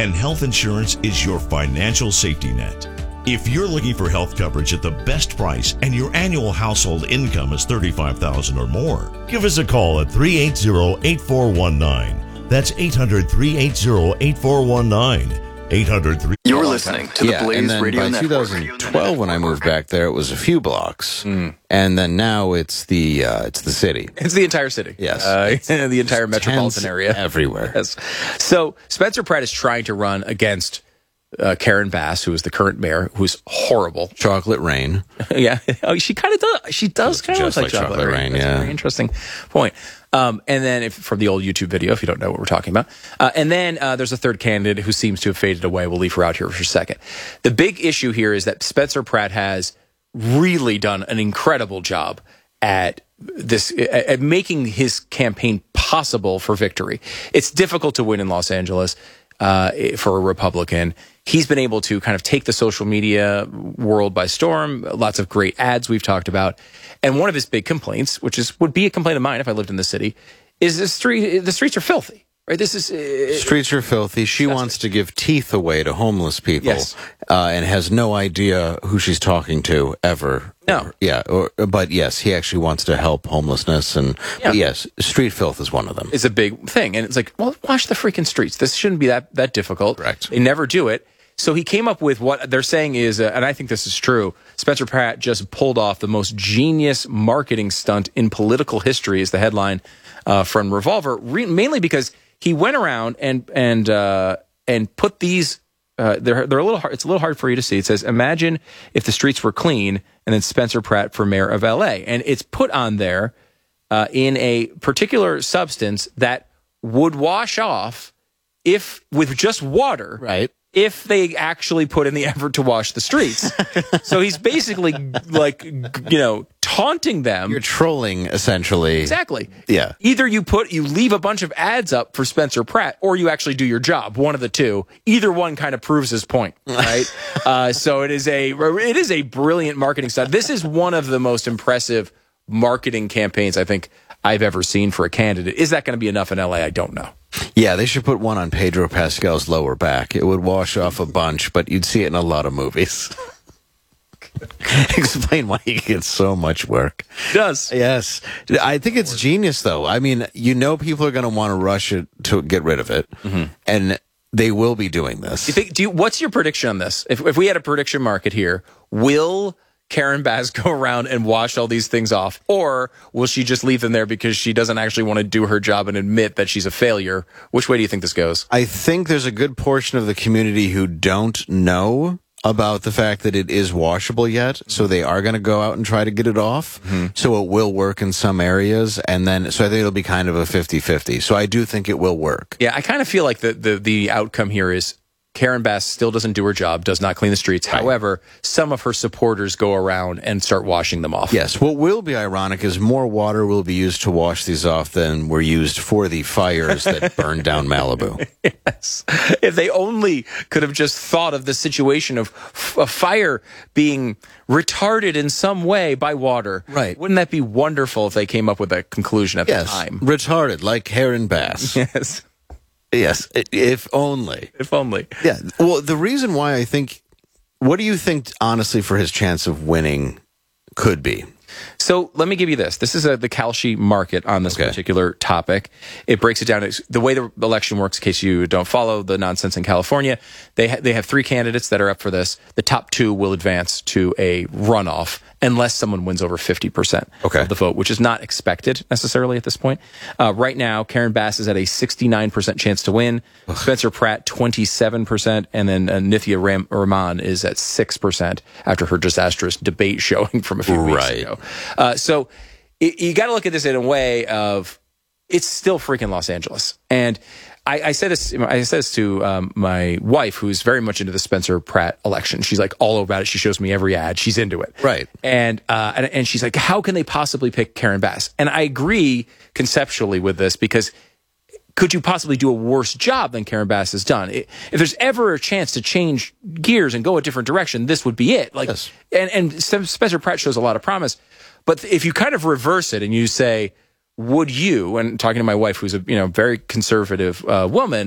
and health insurance is your financial safety net. If you're looking for health coverage at the best price and your annual household income is $35,000 or more, give us a call at 380-8419. That's 800-380-8419. 800 You're listening to the Blaze and then Radio by Network. 2012, when I moved back there, it was a few blocks, and then now it's the city. It's the entire city. Yes. The entire metropolitan Tents area. everywhere. Yes. So Spencer Pratt is trying to run against Karen Bass, who is the current mayor, who's horrible. Chocolate Rain. Yeah. Oh, she kind of does. She does kind of Just look like Chocolate Rain. That's a very interesting point. And then from the old YouTube video, if you don't know what we're talking about. And then there's a third candidate who seems to have faded away. We'll leave her out here for a second. The big issue here is that Spencer Pratt has really done an incredible job at this, at making his campaign possible for victory. It's difficult to win in Los Angeles for a Republican. He's been able to kind of take the social media world by storm. Lots of great ads we've talked about. And one of his big complaints, which would be a complaint of mine if I lived in the city, is the streets are filthy. Right? This is Streets are filthy. She wants to give teeth away to homeless people, and has no idea who she's talking to ever. No. But yes, he actually wants to help homelessness, and but yes, street filth is one of them. It's a big thing, and it's like, well, wash the freaking streets. This shouldn't be that difficult. Correct. They never do it. So he came up with what they're saying is, and I think this is true, Spencer Pratt just pulled off the most genius marketing stunt in political history, is the headline from Revolver, mainly because he went around and put these, they're a little hard, it's a little hard for you to see. It says, imagine if the streets were clean, and then Spencer Pratt for mayor of LA. And it's put on there in a particular substance that would wash off with just water. Right. If they actually put in the effort to wash the streets. So he's basically taunting them. You're trolling, essentially. Exactly. Yeah. Either you leave a bunch of ads up for Spencer Pratt, or you actually do your job. One of the two. Either one kind of proves his point, right? So it is a brilliant marketing stunt. This is one of the most impressive marketing campaigns I think I've ever seen for a candidate. Is that going to be enough in LA? I don't know. Yeah, they should put one on Pedro Pascal's lower back. It would wash off a bunch, but you'd see it in a lot of movies. Explain why he gets so much work. It does. Yes. I think it's genius, though. I mean, people are going to want to rush it to get rid of it, and they will be doing this. What's your prediction on this? If we had a prediction market here, will Karen Bass go around and wash all these things off, or will she just leave them there because she doesn't actually want to do her job and admit that she's a failure? Which way do you think this goes? I think there's a good portion of the community who don't know about the fact that it is washable yet, so they are going to go out and try to get it off. So it will work in some areas, and then so I think it'll be kind of a 50-50. So I do think it will work. Yeah, I kind of feel like the outcome here is Karen Bass still doesn't do her job, does not clean the streets. Right. However, some of her supporters go around and start washing them off. Yes. What will be ironic is more water will be used to wash these off than were used for the fires that burned down Malibu. Yes. If they only could have just thought of the situation of a fire being retarded in some way by water. Right. Wouldn't that be wonderful if they came up with that conclusion at the time? Retarded, like Karen Bass. Yes. Yes, if only. If only. Yeah. Well, the reason why I think, what do you think, honestly, for his chance of winning could be? So let me give you this. This is the Kalshi market on this particular topic. It breaks it down. The way the election works, in case you don't follow the nonsense in California, they have three candidates that are up for this. The top two will advance to a runoff unless someone wins over 50% of the vote, which is not expected necessarily at this point. Right now, Karen Bass is at a 69% chance to win. Spencer Pratt, 27%. And then Nithya Raman is at 6% after her disastrous debate showing from a few weeks ago. So you got to look at this in a way of it's still freaking Los Angeles. And I said this to my wife, who's very much into the Spencer Pratt election. She's like all about it. She shows me every ad. She's into it. Right. And she's like, how can they possibly pick Karen Bass? And I agree conceptually with this, because could you possibly do a worse job than Karen Bass has done? If there's ever a chance to change gears and go a different direction, this would be it. Like, yes. And Spencer Pratt shows a lot of promise. But if you kind of reverse it and you say, would you, and talking to my wife, who's a very conservative woman,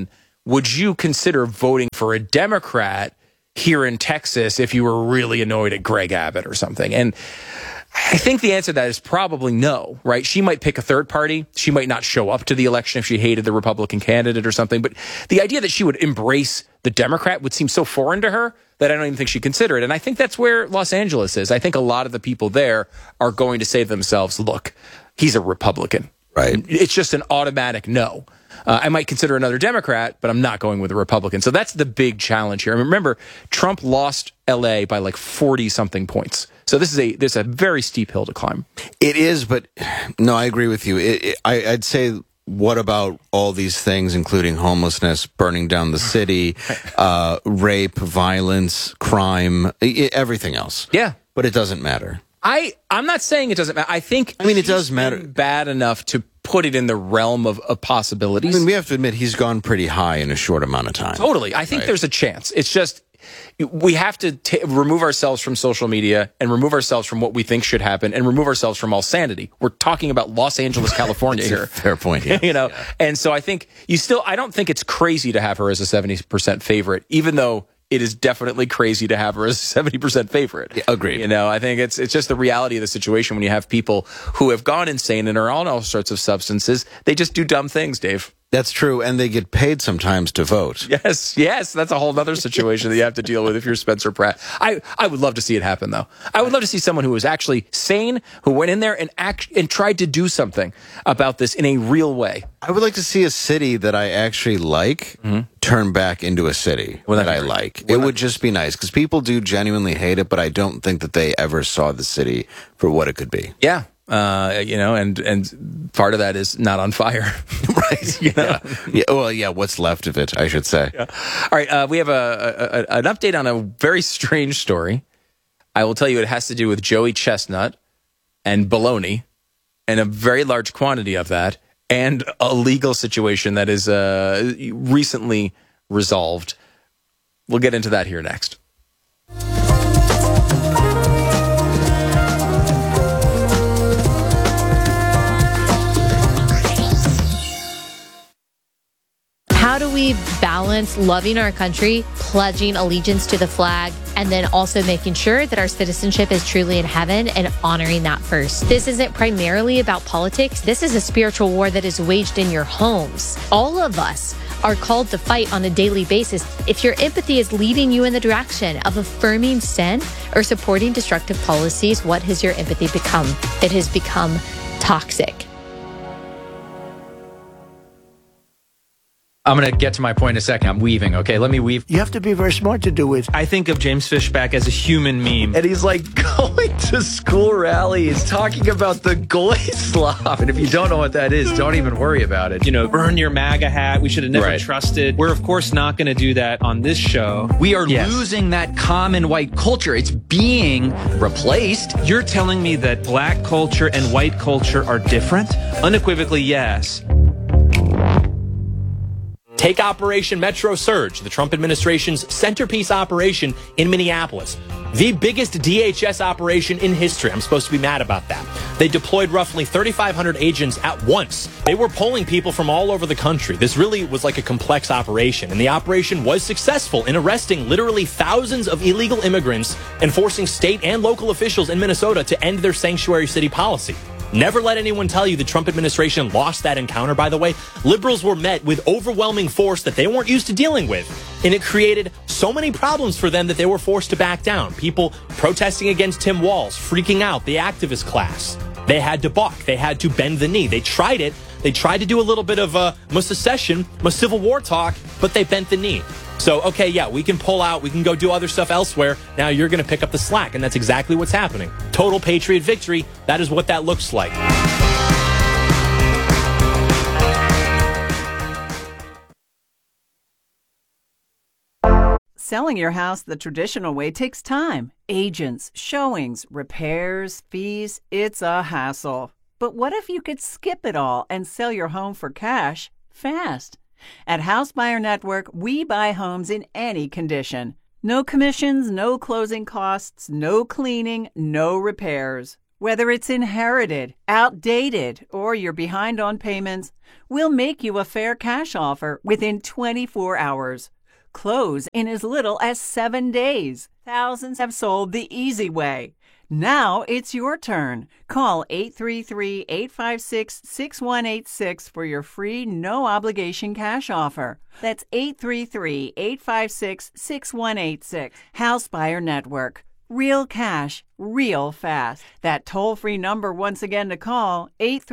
would you consider voting for a Democrat here in Texas if you were really annoyed at Greg Abbott or something? And I think the answer to that is probably no, right? She might pick a third party. She might not show up to the election if she hated the Republican candidate or something. But the idea that she would embrace the Democrat would seem so foreign to her that I don't even think she'd consider it. And I think that's where Los Angeles is. I think a lot of the people there are going to say to themselves, look, he's a Republican. Right. It's just an automatic no. I might consider another Democrat, but I'm not going with a Republican. So that's the big challenge here. I mean, remember, Trump lost L.A. by like 40-something points. So this is a very steep hill to climb. It is, but no, I agree with you. I'd say, what about all these things, including homelessness, burning down the city, rape, violence, crime, everything else? Yeah. But it doesn't matter. I'm not saying it doesn't matter. I mean, it does matter. Bad enough to put it in the realm of possibilities. I mean, we have to admit he's gone pretty high in a short amount of time. Totally. I think there's a chance. It's just we have to remove ourselves from social media and remove ourselves from what we think should happen and remove ourselves from all sanity. We're talking about Los Angeles, California here. Fair point. Yeah. Yeah. And so I think I don't think it's crazy to have her as a 70% favorite, even though it is definitely crazy to have her as a 70% favorite. Yeah, agreed. I think it's just the reality of the situation when you have people who have gone insane and are on all sorts of substances. They just do dumb things, Dave. That's true, and they get paid sometimes to vote. Yes, that's a whole other situation that you have to deal with if you're Spencer Pratt. I would love to see it happen, though. I would love to see someone who was actually sane, who went in there and tried to do something about this in a real way. I would like to see a city that I actually like turn back into a city that I like. It would just be nice, because people do genuinely hate it, but I don't think that they ever saw the city for what it could be. Yeah. And part of that is not on fire, right? Yeah. Well, yeah. What's left of it, I should say. Yeah. All right. We have an update on a very strange story. I will tell you, it has to do with Joey Chestnut and bologna, and a very large quantity of that, and a legal situation that is recently resolved. We'll get into that here next. How do we balance loving our country, pledging allegiance to the flag, and then also making sure that our citizenship is truly in heaven and honoring that first? This isn't primarily about politics. This is a spiritual war that is waged in your homes. All of us are called to fight on a daily basis. If your empathy is leading you in the direction of affirming sin or supporting destructive policies, what has your empathy become? It has become toxic. I'm going to get to my point in a second. I'm weaving, okay? Let me weave. You have to be very smart to do it. I think of James Fishback as a human meme. And he's like going to school rallies, talking about the goy slob. And if you don't know what that is, don't even worry about it. Burn your MAGA hat. We should have never trusted. We're, of course, not going to do that on this show. We are losing that common white culture. It's being replaced. You're telling me that black culture and white culture are different? Unequivocally, yes. Take Operation Metro Surge, the Trump administration's centerpiece operation in Minneapolis. The biggest DHS operation in history. I'm supposed to be mad about that. They deployed roughly 3,500 agents at once. They were polling people from all over the country. This really was like a complex operation, and the operation was successful in arresting literally thousands of illegal immigrants and forcing state and local officials in Minnesota to end their sanctuary city policy. Never let anyone tell you the Trump administration lost that encounter, by the way. Liberals were met with overwhelming force that they weren't used to dealing with. And it created so many problems for them that they were forced to back down. People protesting against Tim Walz, freaking out, the activist class. They had to balk. They had to bend the knee. They tried it. They tried to do a little bit of secession, Civil War talk, but they bent the knee. So, okay, yeah, we can pull out, we can go do other stuff elsewhere. Now you're going to pick up the slack, and that's exactly what's happening. Total Patriot victory. That is what that looks like. Selling your house the traditional way takes time. Agents, showings, repairs, fees. It's a hassle. But what if you could skip it all and sell your home for cash fast? At House Buyer Network, we buy homes in any condition. No commissions, no closing costs, no cleaning, no repairs. Whether it's inherited, outdated, or you're behind on payments, we'll make you a fair cash offer within 24 hours. Close in as little as 7 days. Thousands have sold the easy way. Now it's your turn. Call 833-856-6186 for your free no-obligation cash offer. That's 833-856-6186. House Buyer Network. Real cash, real fast. That toll-free number once again to call,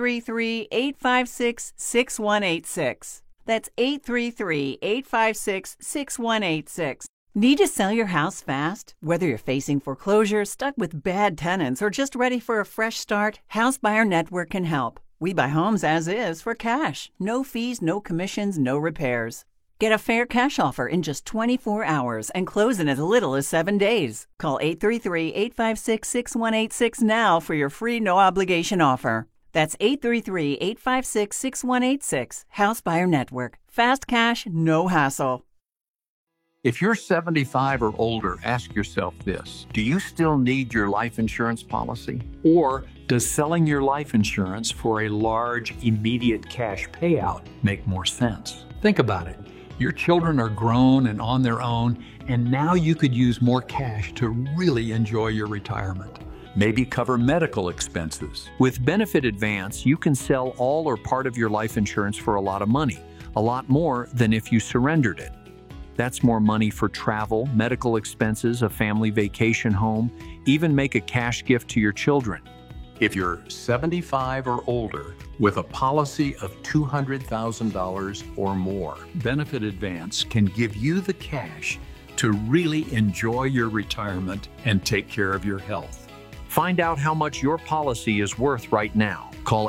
833-856-6186. That's 833-856-6186. Need to sell your house fast? Whether you're facing foreclosure, stuck with bad tenants, or just ready for a fresh start, House Buyer Network can help. We buy homes as is for cash. No fees, no commissions, no repairs. Get a fair cash offer in just 24 hours and close in as little as 7 days. Call 833-856-6186 now for your free no-obligation offer. That's 833-856-6186. House Buyer Network. Fast cash, no hassle. If you're 75 or older, ask yourself this. Do you still need your life insurance policy? Or does selling your life insurance for a large, immediate cash payout make more sense? Think about it. Your children are grown and on their own, and now you could use more cash to really enjoy your retirement. Maybe cover medical expenses. With Benefit Advance, you can sell all or part of your life insurance for a lot of money, a lot more than if you surrendered it. That's more money for travel, medical expenses, a family vacation home, even make a cash gift to your children. If you're 75 or older with a policy of $200,000 or more, Benefit Advance can give you the cash to really enjoy your retirement and take care of your health. Find out how much your policy is worth right now. Call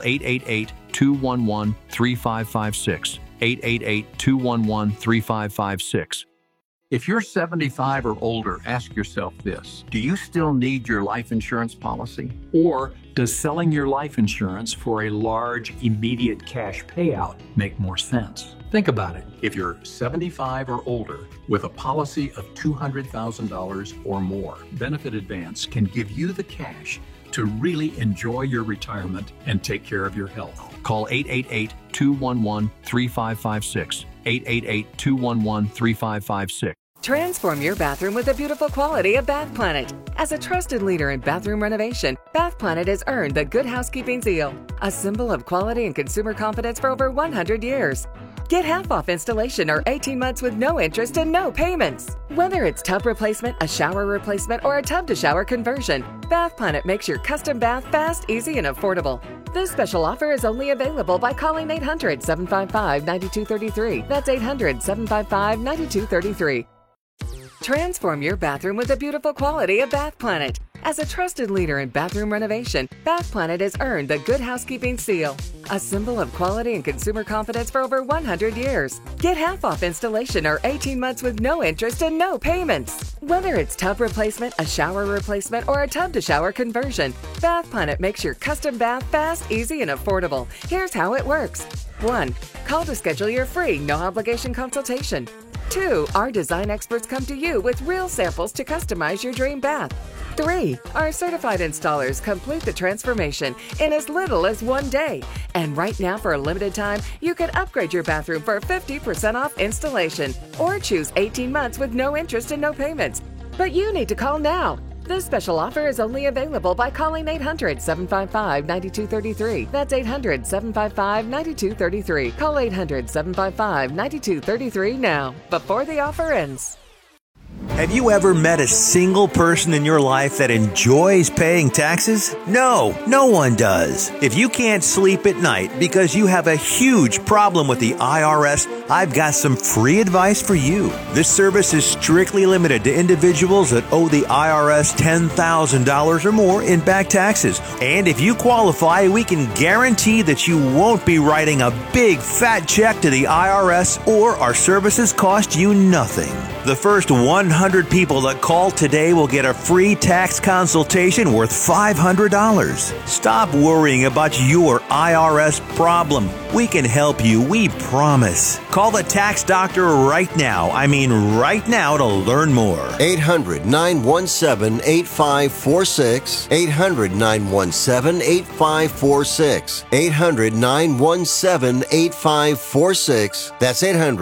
888-211-3556. 888-211-3556. If you're 75 or older, ask yourself this. Do you still need your life insurance policy? Or does selling your life insurance for a large, immediate cash payout make more sense? Think about it. If you're 75 or older with a policy of $200,000 or more, Benefit Advance can give you the cash to really enjoy your retirement and take care of your health. Call 888-211-3556. 888-211-3556. Transform your bathroom with the beautiful quality of Bath Planet. As a trusted leader in bathroom renovation, Bath Planet has earned the Good Housekeeping seal, a symbol of quality and consumer confidence for over 100 years. Get half off installation or 18 months with no interest and no payments. Whether it's tub replacement, a shower replacement, or a tub-to-shower conversion, Bath Planet makes your custom bath fast, easy, and affordable. This special offer is only available by calling 800-755-9233. That's 800-755-9233. Transform your bathroom with the beautiful quality of Bath Planet. As a trusted leader in bathroom renovation, Bath Planet has earned the Good Housekeeping seal, a symbol of quality and consumer confidence for over 100 years. Get half off installation or 18 months with no interest and no payments. Whether it's tub replacement, a shower replacement, or a tub-to-shower conversion, Bath Planet makes your custom bath fast, easy, and affordable. Here's how it works. 1. Call to schedule your free, no-obligation consultation. 2. Our design experts come to you with real samples to customize your dream bath. 3. Our certified installers complete the transformation in as little as 1 day. And right now, for a limited time, you can upgrade your bathroom for 50% off installation or choose 18 months with no interest and no payments. But you need to call now. This special offer is only available by calling 800-755-9233. That's 800-755-9233. Call 800-755-9233 now, before the offer ends. Have you ever met a single person in your life that enjoys paying taxes? No, no one does. If you can't sleep at night because you have a huge problem with the IRS, I've got some free advice for you. This service is strictly limited to individuals that owe the IRS $10,000 or more in back taxes. And if you qualify, we can guarantee that you won't be writing a big fat check to the IRS, or our services cost you nothing. The first 100 people that call today will get a free tax consultation worth $500. Stop worrying about your IRS problem. We can help you, we promise. Call the Tax Doctor right now. I mean right now to learn more. 800-917-8546. 800-917-8546. 800-917-8546. That's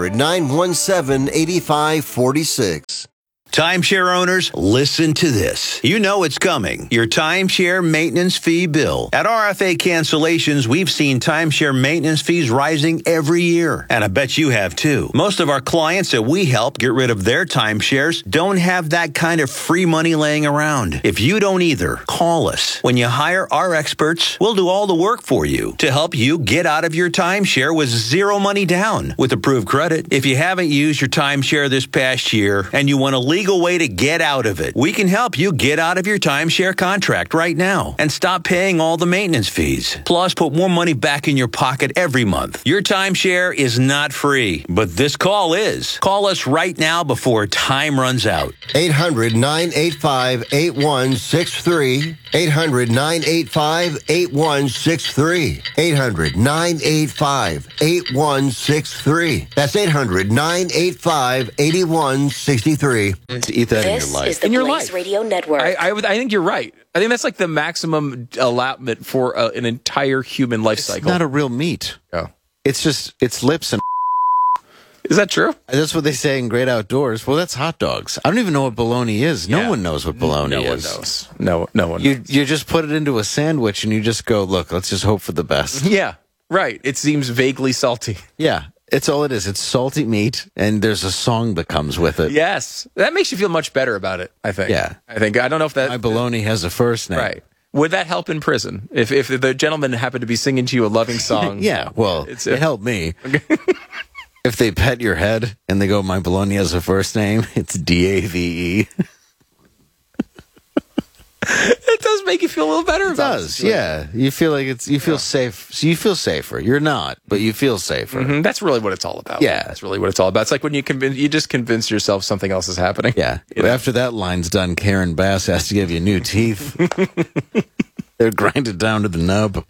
800-917-8546. Timeshare owners, listen to this. You know it's coming. Your timeshare maintenance fee bill. At RFA Cancellations, we've seen timeshare maintenance fees rising every year. And I bet you have too. Most of our clients that we help get rid of their timeshares don't have that kind of free money laying around. If you don't either, call us. When you hire our experts, we'll do all the work for you to help you get out of your timeshare with zero money down with approved credit. If you haven't used your timeshare this past year and you want a legal way to get out of it, we can help you get out of your timeshare contract right now and stop paying all the maintenance fees. Plus, put more money back in your pocket every month. Your timeshare is not free, but this call is. Call us right now before time runs out. 800-985-8163. 800-985-8163. 800-985-8163. That's 800-985-8163. To eat that This in your life. is the Blaze Radio Network. I think you're right. I think that's like the maximum allotment for an entire human life cycle. It's not a real meat. Oh. It's lips and. Is that true? That's what they say in Great Outdoors. Well, that's hot dogs. I don't even know what bologna is. No one knows what bologna is. No one knows. You just put it into a sandwich and you just go, look, let's just hope for the best. Yeah, right. It seems vaguely salty. Yeah, it's all it is. It's salty meat, and there's a song that comes with it. Yes. That makes you feel much better about it, I think. Yeah. I don't know if that... My bologna has a first name. Right. Would that help in prison? If the gentleman happened to be singing to you a loving song? Yeah, well, it helped me. If they pet your head and they go, my bologna has a first name, it's D-A-V-E. It does make you feel a little better about it. It does, yeah. You feel like you feel safe. So you feel safer. You're not, but you feel safer. Mm-hmm. That's really what it's all about. Yeah. That's really what it's all about. It's like when you just convince yourself something else is happening. Yeah. But after that line's done, Karen Bass has to give you new teeth. They're grinded down to the nub.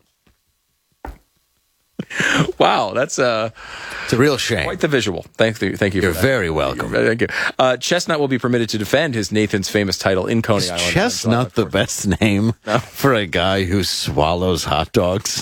Wow, that's it's a real shame. Quite the visual. Thank you. You're very welcome. Thank you. Chestnut will be permitted to defend his Nathan's Famous title in Coney Island. Is Chestnut the best name for a guy who swallows hot dogs?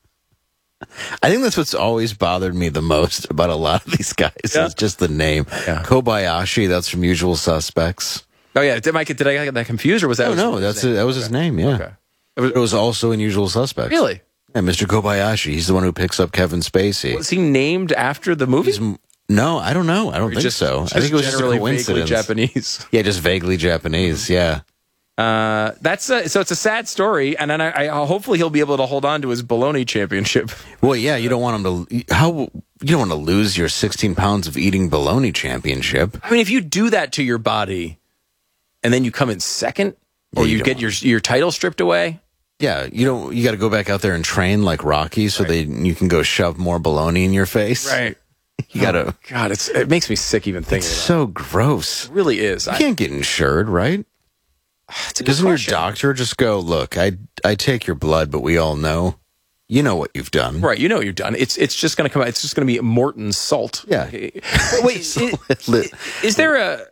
I think that's what's always bothered me the most about a lot of these guys. Is just the name. Yeah. Kobayashi. That's from Usual Suspects. Oh yeah. Did I get that confused, or was that? No, that was his name. Yeah. Okay. It was also in Usual Suspects. Really? Yeah, Mr. Kobayashi. He's the one who picks up Kevin Spacey. Was he named after the movie? No, I don't know. I don't think so. I think it was just a coincidence. Vaguely Japanese. Yeah, just vaguely Japanese. Yeah. That's so it's a sad story, and then I hopefully he'll be able to hold on to his bologna championship. Well, yeah, you don't want him to. You don't want to lose your 16 pounds of eating bologna championship. I mean, if you do that to your body, and then you come in second, or you get your title stripped away. Yeah, you got to go back out there and train like Rocky, so you can go shove more bologna in your face. Right. You gotta. God, it makes me sick even thinking. It's so gross. It really is. You can't get insured, right? Doesn't your doctor just go, look, I take your blood, but we all know, you know what you've done, right? You know what you've done. It's just going to come out. It's just going to be Morton's salt. Yeah. Wait, is there a?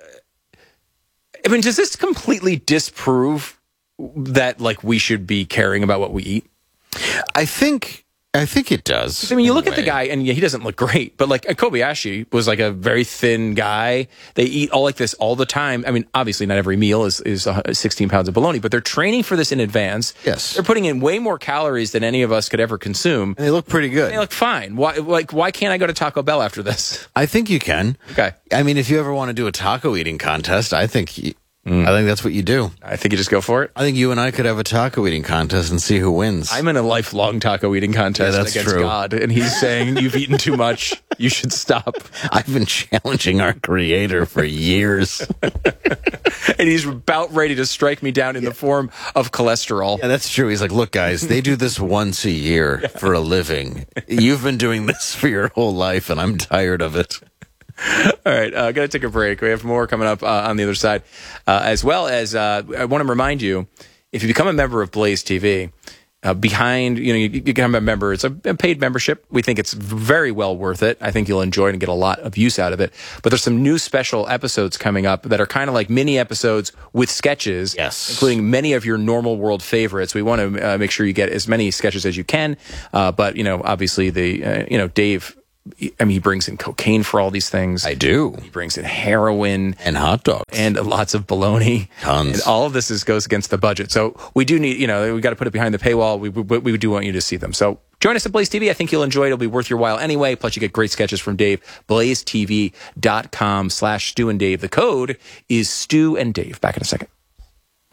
I mean, does this completely disprove that like we should be caring about what we eat? I think it does. I mean, you look at the guy, and he doesn't look great, but like Kobayashi was like a very thin guy. They eat all like this all the time. I mean, obviously not every meal is 16 pounds of bologna, but they're training for this in advance. Yes. They're putting in way more calories than any of us could ever consume. And they look pretty good. They look fine. Why can't I go to Taco Bell after this? I think you can. Okay. I mean, if you ever want to do a taco eating contest, I think that's what you do. I think you just go for it. I think you and I could have a taco eating contest and see who wins. I'm in a lifelong taco eating contest against true. God, and he's saying you've eaten too much. You should stop. I've been challenging our creator for years. And he's about ready to strike me down in the form of cholesterol. Yeah, that's true. He's like, look, guys, they do this once a year for a living. You've been doing this for your whole life, and I'm tired of it. All right, got to take a break. We have more coming up on the other side, as well as I want to remind you, if you become a member of Blaze TV, behind, you can become a member. It's a paid membership. We think it's very well worth it. I think you'll enjoy it and get a lot of use out of it. But there's some new special episodes coming up that are kind of like mini episodes with sketches, including many of your normal world favorites. We want to make sure you get as many sketches as you can. But, obviously Dave, he brings in cocaine for all these things. I do. He brings in heroin. And hot dogs. And lots of bologna. Tons. And all of this goes against the budget. So we do need, we got to put it behind the paywall. We do want you to see them. So join us at Blaze TV. I think you'll enjoy it. It'll be worth your while anyway. Plus, you get great sketches from Dave. BlazeTV.com/Stu and Dave. The code is Stu and Dave. Back in a second.